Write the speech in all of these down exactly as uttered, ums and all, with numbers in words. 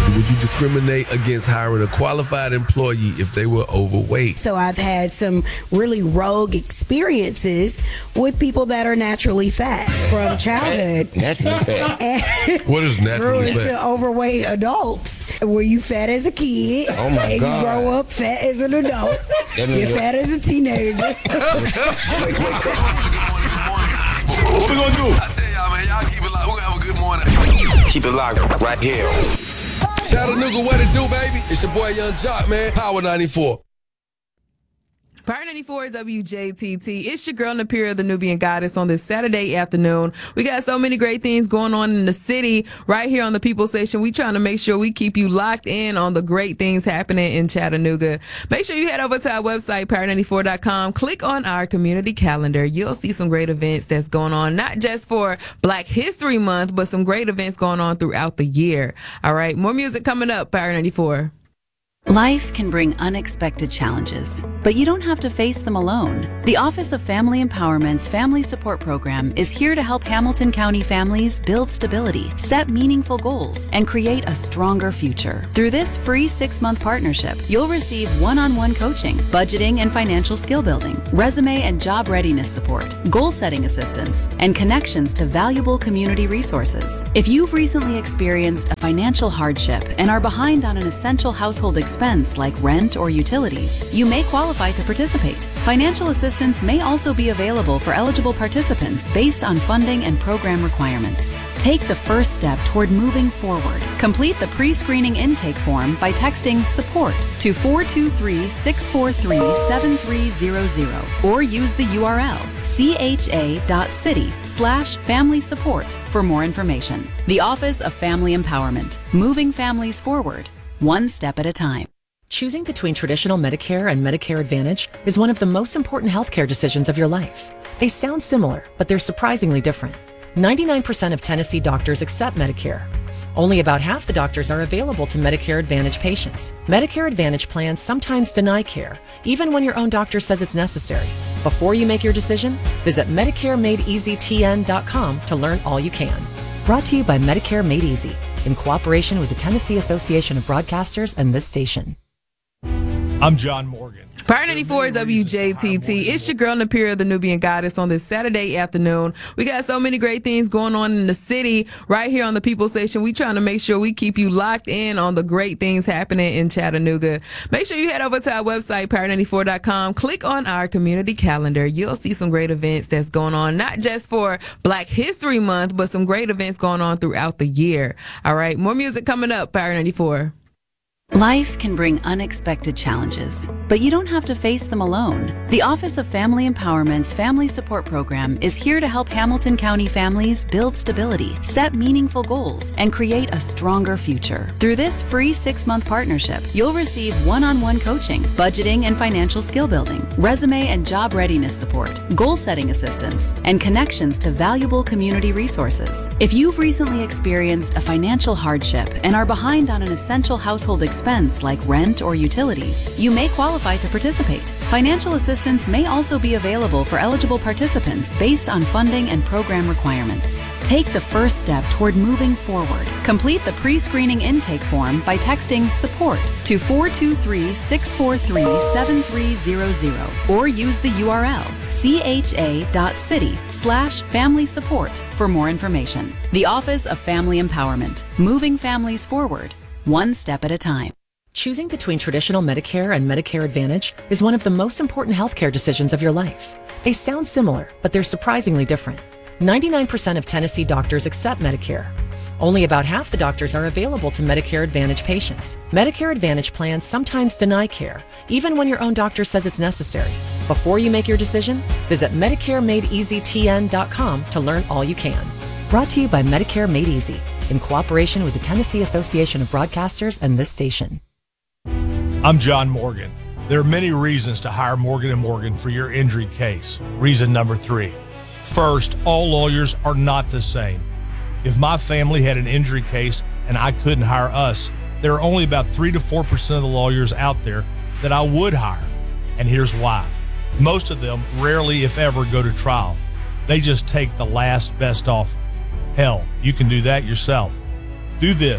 Would you discriminate against hiring a qualified employee if they were overweight? So I've had some really rogue experiences with people that are naturally fat from childhood. Naturally fat. And What is naturally grew into fat? overweight adults. Were you fat as a kid? Oh, my and God. you grow up fat as an adult. That means You're what? fat as a teenager. What we gonna do? I tell y'all, man, y'all keep it locked. We're gonna have a good morning. Keep it locked right here. Chattanooga, what it do, baby? It's your boy Young Jock, man. Power ninety-four. Power ninety-four W J T T. It's your girl Napira, the Nubian Goddess, on this Saturday afternoon. We got so many great things going on in the city right here on the People Station. We trying to make sure we keep you locked in on the great things happening in Chattanooga. Make sure you head over to our website, power ninety-four dot com. Click on our community calendar. You'll see some great events that's going on, not just for Black History Month, but some great events going on throughout the year. All right, more music coming up, Power ninety-four. Life can bring unexpected challenges, but you don't have to face them alone. The Office of Family Empowerment's Family Support Program is here to help Hamilton County families build stability, set meaningful goals, and create a stronger future. Through this free six-month partnership, you'll receive one-on-one coaching, budgeting and financial skill building, resume and job readiness support, goal-setting assistance, and connections to valuable community resources. If you've recently experienced a financial hardship and are behind on an essential household expense, expense like rent or utilities, you may qualify to participate. Financial assistance may also be available for eligible participants based on funding and program requirements. Take the first step toward moving forward. Complete the pre-screening intake form by texting SUPPORT to four two three, six four three, seven three zero zero or use the U R L cha.city slash family support for more information. The Office of Family Empowerment, moving families forward, one step at a time. Choosing between traditional Medicare and Medicare Advantage is one of the most important healthcare decisions of your life. They sound similar, but they're surprisingly different. ninety-nine percent of Tennessee doctors accept Medicare. Only about half the doctors are available to Medicare Advantage patients. Medicare Advantage plans sometimes deny care, even when your own doctor says it's necessary. Before you make your decision, visit Medicare Made Easy T N dot com to learn all you can. Brought to you by Medicare Made Easy, in cooperation with the Tennessee Association of Broadcasters and this station. I'm John Morgan. Power ninety-four W J T T. It's your girl Napira, the Nubian Goddess, on this Saturday afternoon. We got so many great things going on in the city right here on the People Station. We trying to make sure we keep you locked in on the great things happening in Chattanooga. Make sure you head over to our website, power ninety-four dot com. Click on our community calendar. You'll see some great events that's going on, not just for Black History Month, but some great events going on throughout the year. All right, more music coming up, Power ninety-four. Life can bring unexpected challenges, but you don't have to face them alone. The Office of Family Empowerment's Family Support Program is here to help Hamilton County families build stability, set meaningful goals, and create a stronger future. Through this free six-month partnership, you'll receive one-on-one coaching, budgeting and financial skill building, resume and job readiness support, goal-setting assistance, and connections to valuable community resources. If you've recently experienced a financial hardship and are behind on an essential household expense like rent or utilities, you may qualify to participate. Financial assistance may also be available for eligible participants based on funding and program requirements. Take the first step toward moving forward. Complete the pre-screening intake form by texting SUPPORT to four two three, six four three, seven three zero zero or use the U R L cha.city slash family support for more information. The Office of Family Empowerment, moving families forward, one step at a time. Choosing between traditional Medicare and Medicare Advantage is one of the most important healthcare decisions of your life. They sound similar, but they're surprisingly different. ninety-nine percent of Tennessee doctors accept Medicare. Only about half the doctors are available to Medicare Advantage patients. Medicare Advantage plans sometimes deny care, even when your own doctor says it's necessary. Before you make your decision, visit Medicare Made Easy T N dot com to learn all you can. Brought to you by Medicare Made Easy, in cooperation with the Tennessee Association of Broadcasters and this station. I'm John Morgan. There are many reasons to hire Morgan and Morgan for your injury case. Reason number three. First, all lawyers are not the same. If my family had an injury case and I couldn't hire us, there are only about three to four percent of the lawyers out there that I would hire. And here's why. Most of them rarely, if ever, go to trial. They just take the last best offer. Hell, you can do that yourself. Do this.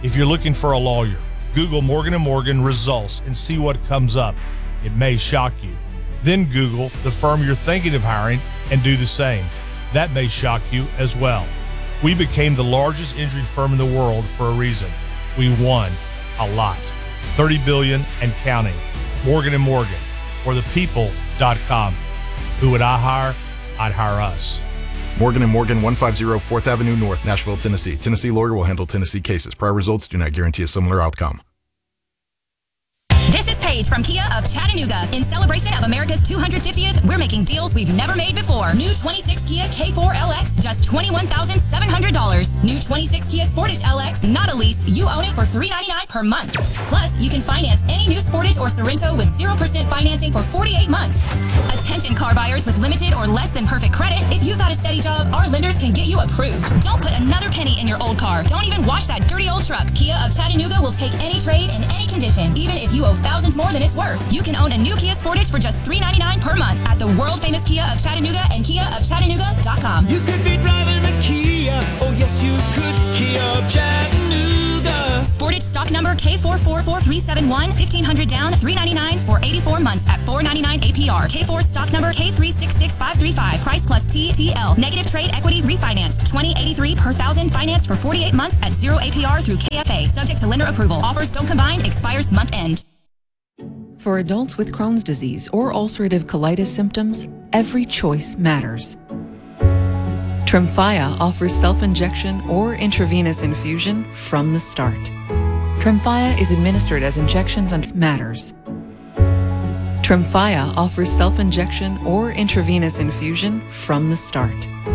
If you're looking for a lawyer, Google Morgan and Morgan results and see what comes up. It may shock you. Then Google the firm you're thinking of hiring and do the same. That may shock you as well. We became the largest injury firm in the world for a reason. We won a lot. thirty billion dollars and counting. Morgan and Morgan, or the people dot com. Who would I hire? I'd hire us. Morgan and Morgan, one fifty fourth Avenue North, Nashville, Tennessee. Tennessee lawyer will handle Tennessee cases. Prior results do not guarantee a similar outcome. This is Paige from Kia of Chattanooga. In celebration of America's two hundred fiftieth, we're making deals we've never made before. New twenty-six Kia K four L X, just twenty-one thousand seven hundred dollars. New twenty-six Kia Sportage L X, not a lease. You own it for three hundred ninety-nine dollars per month. Plus, you can finance any new Sportage or Sorrento with zero percent financing for forty-eight months. Attention car buyers with limited or less than perfect credit. If you've got a steady job, our lenders can get you approved. Don't put another penny in your old car. Don't even wash that dirty old truck. Kia of Chattanooga will take any trade in any condition, even if you owe thousands more than it's worth. You can own a new Kia Sportage for just three hundred ninety-nine dollars per month at the world famous Kia of Chattanooga and kia of chattanooga dot com. You could be driving a Kia. Oh yes, you could. Kia of Chattanooga. Sportage stock number K four four four three seven one, fifteen hundred down, three ninety-nine for eighty-four months at four ninety-nine A P R. K four stock number K three six six five three five. Price plus T T L. Negative trade equity refinanced. twenty eighty-three per thousand financed for forty-eight months at zero A P R through K F A. Subject to lender approval. Offers don't combine. Expires month end. For adults with Crohn's disease or ulcerative colitis symptoms, every choice matters. Tremfya offers self-injection or intravenous infusion from the start. Tremfya is administered as injections and matters. Tremfya offers self-injection or intravenous infusion from the start.